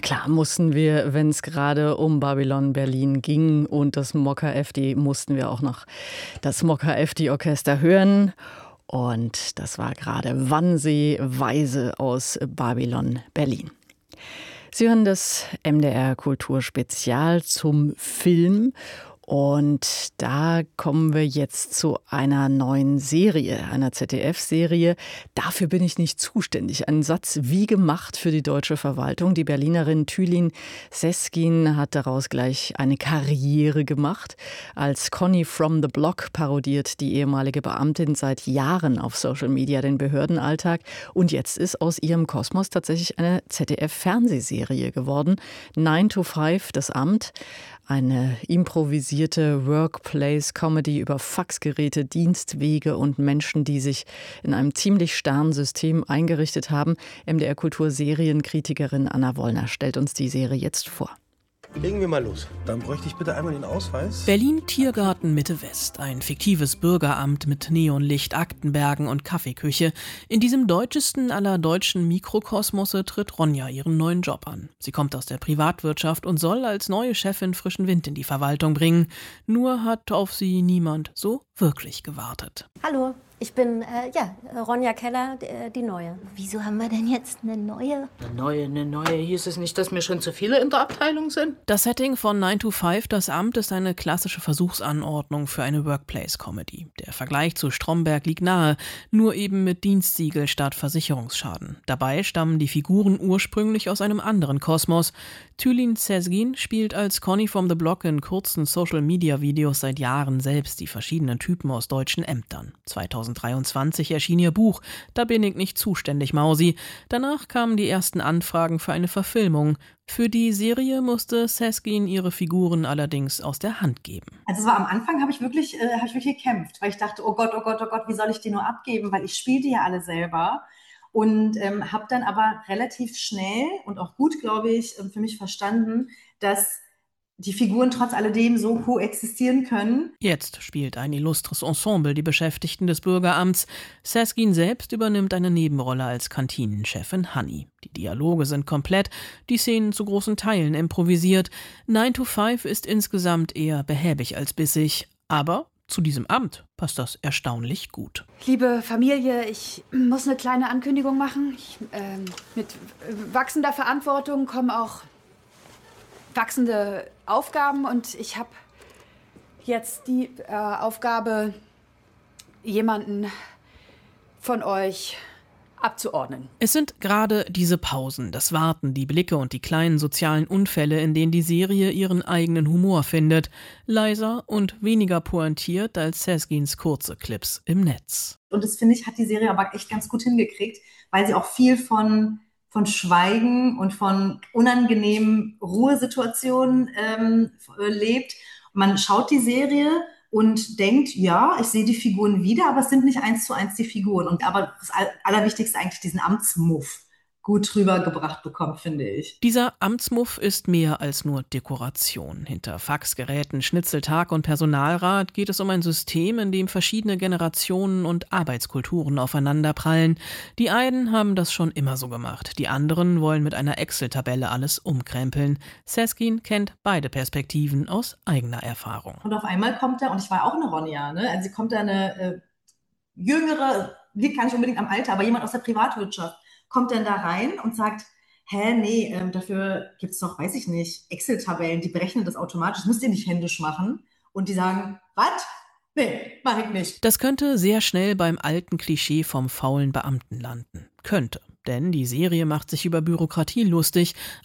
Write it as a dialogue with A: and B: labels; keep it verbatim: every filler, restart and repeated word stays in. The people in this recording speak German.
A: Klar mussten wir, wenn es gerade um Babylon Berlin ging und das Mokka F D, mussten wir auch noch das Mokka F D Orchester hören. Und das war gerade Wannsee Weise aus Babylon Berlin. Sie hören das M D R Kulturspezial zum Film. Und da kommen wir jetzt zu einer neuen Serie, einer Z D F-Serie. Dafür bin ich nicht zuständig. Ein Satz wie gemacht für die deutsche Verwaltung. Die Berlinerin Tülin Seskin hat daraus gleich eine Karriere gemacht. Als Conny from the Block parodiert die ehemalige Beamtin seit Jahren auf Social Media den Behördenalltag. Und jetzt ist aus ihrem Kosmos tatsächlich eine Z D F-Fernsehserie geworden. nine to five, das Amt. Eine improvisierte Workplace-Comedy über Faxgeräte, Dienstwege und Menschen, die sich in einem ziemlich starren System eingerichtet haben. M D R-Kultur-Serienkritikerin Anna Wollner stellt uns die Serie jetzt vor.
B: Legen wir mal los. Dann bräuchte ich bitte einmal den Ausweis.
C: Berlin Tiergarten Mitte West, ein fiktives Bürgeramt mit Neonlicht, Aktenbergen und Kaffeeküche. In diesem deutschesten aller deutschen Mikrokosmose tritt Ronja ihren neuen Job an. Sie kommt aus der Privatwirtschaft und soll als neue Chefin frischen Wind in die Verwaltung bringen. Nur hat auf sie niemand so wirklich gewartet.
D: Hallo, ich bin, äh, ja, Ronja Keller, die, die Neue.
E: Wieso haben wir denn jetzt eine Neue?
F: Eine Neue, eine Neue. Hieß es nicht, dass wir schon zu viele in der Abteilung sind?
C: Das Setting von nine to five, das Amt, ist eine klassische Versuchsanordnung für eine Workplace-Comedy. Der Vergleich zu Stromberg liegt nahe, nur eben mit Dienstsiegel statt Versicherungsschaden. Dabei stammen die Figuren ursprünglich aus einem anderen Kosmos. Tülin Seskin spielt als Conny from the Block in kurzen Social-Media-Videos seit Jahren selbst die verschiedenen Typen aus deutschen Ämtern. zweitausenddreiundzwanzig erschien ihr Buch Da bin ich nicht zuständig, Mausi. Danach kamen die ersten Anfragen für eine Verfilmung. Für die Serie musste Seskin ihre Figuren allerdings aus der Hand geben.
G: Also es war am Anfang, habe ich wirklich, äh, habe ich wirklich gekämpft, weil ich dachte, oh Gott, oh Gott, oh Gott, wie soll ich die nur abgeben, weil ich spiele die ja alle selber. Und ähm, habe dann aber relativ schnell und auch gut, glaube ich, für mich verstanden, dass die Figuren trotz alledem so koexistieren können.
C: Jetzt spielt ein illustres Ensemble die Beschäftigten des Bürgeramts. Seskin selbst übernimmt eine Nebenrolle als Kantinenchefin Hanni. Die Dialoge sind komplett, die Szenen zu großen Teilen improvisiert. nine to five ist insgesamt eher behäbig als bissig, aber zu diesem Amt passt das erstaunlich gut.
H: Liebe Familie, ich muss eine kleine Ankündigung machen. Ich, ähm, mit wachsender Verantwortung kommen auch wachsende Aufgaben und ich habe jetzt die äh, Aufgabe, jemanden von euch abzuordnen.
C: Es sind gerade diese Pausen, das Warten, die Blicke und die kleinen sozialen Unfälle, in denen die Serie ihren eigenen Humor findet. Leiser und weniger pointiert als Seskins kurze Clips im Netz.
G: Und das, finde ich, hat die Serie aber echt ganz gut hingekriegt, weil sie auch viel von, von Schweigen und von unangenehmen Ruhesituationen ähm, lebt. Man schaut die Serie und denkt, ja, ich sehe die Figuren wieder, aber es sind nicht eins zu eins die Figuren. Und aber das Allerwichtigste eigentlich diesen Amtsmuff gut rübergebracht bekommt, finde ich.
C: Dieser Amtsmuff ist mehr als nur Dekoration. Hinter Faxgeräten, Schnitzeltag und Personalrat geht es um ein System, in dem verschiedene Generationen und Arbeitskulturen aufeinanderprallen. Die einen haben das schon immer so gemacht, die anderen wollen mit einer Excel-Tabelle alles umkrempeln. Seskin kennt beide Perspektiven aus eigener Erfahrung.
G: Und auf einmal kommt da, und ich war auch eine Ronja, ne? Also sie kommt da eine äh, jüngere, liegt gar nicht unbedingt am Alter, aber jemand aus der Privatwirtschaft, kommt dann da rein und sagt, hä, nee, ähm, dafür gibt's doch, weiß ich nicht, Excel-Tabellen, die berechnen das automatisch, das müsst ihr nicht händisch machen. Und die sagen, was? Nee, mach ich nicht.
C: Das könnte sehr schnell beim alten Klischee vom faulen Beamten landen. Könnte. Denn die Serie macht sich über Bürokratie lustig,